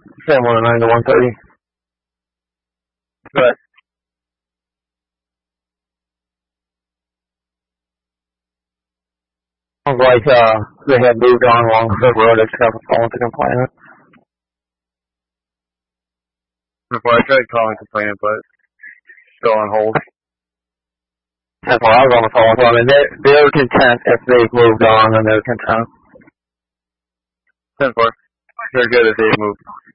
Same 109 to 130. Go ahead. Sounds like they had moved on along the road. It's never fallen to complaint. Before I tried calling complaining, but still on hold. That's why I was on the phone. So, I mean, they're content if they've moved on, and they're content. 10-4. They're good if they've moved.